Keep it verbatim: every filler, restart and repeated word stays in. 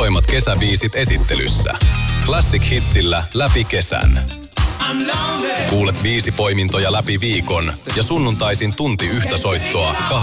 isoimmat kesäbiisit esittelyssä. Classic Hitsillä läpi kesän. Kuulet viisi poimintoja läpi viikon ja sunnuntaisin tunti yhtä soittoa